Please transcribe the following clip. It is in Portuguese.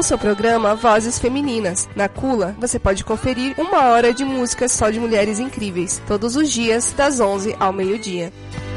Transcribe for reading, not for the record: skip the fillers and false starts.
o seu programa Vozes Femininas. Na Cula, você pode conferir 1 hora de música só de mulheres incríveis, todos os dias, das 11 ao meio-dia.